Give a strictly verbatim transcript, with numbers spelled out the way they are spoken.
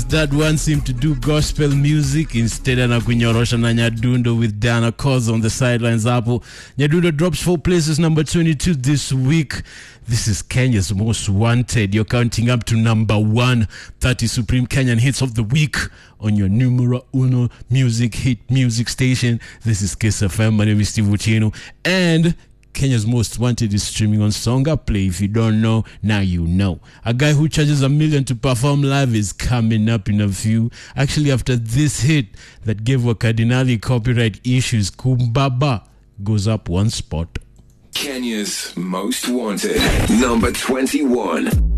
that wants him to do gospel music. Instead, anakunyorosha na Nyadundo with Dana Cause on the sidelines. Apple Nyadundo drops four places, number twenty-two this week. This is Kenya's Most Wanted. You're counting up to number one. thirty Supreme Kenyan Hits of the Week on your numero uno music hit music station. This is Kiss F M. My name is Steve Uchino. And Kenya's Most Wanted is streaming on Songa Play. If you don't know, now you know. A guy who charges a million to perform live is coming up in a few. Actually, after this hit that gave Wakadinali copyright issues, Kumbaba goes up one spot. Kenya's Most Wanted, number twenty-one.